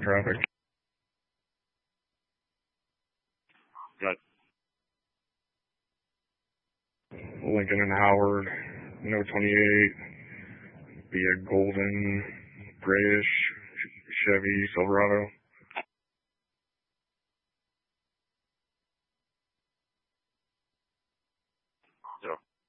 traffic. Got Lincoln and Howard, no 28, be a golden, grayish Chevy Silverado.